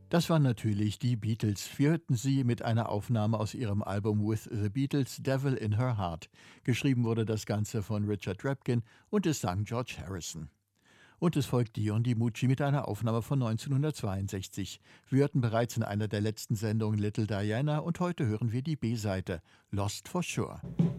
Das waren natürlich die Beatles. Wir hörten sie mit einer Aufnahme aus ihrem Album With the Beatles, Devil in Her Heart. Geschrieben wurde das Ganze von Richard Rapkin und es sang George Harrison. Und es folgt Dion DiMucci mit einer Aufnahme von 1962. Wir hörten bereits in einer der letzten Sendungen Little Diana und heute hören wir die B-Seite, Lost for Sure.